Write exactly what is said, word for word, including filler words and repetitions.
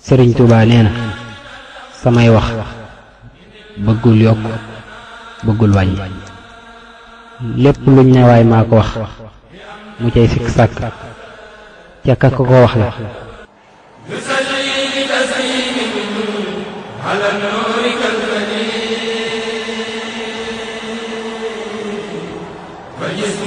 Sëriñ Tuubaa nee na samay wax bëggul yokk bëggul wàññi lépp luñ ne waay maa ko wax mu cay sikk sàkk ca ka ko ko wax la يسلي بتسليم على النور كالبديع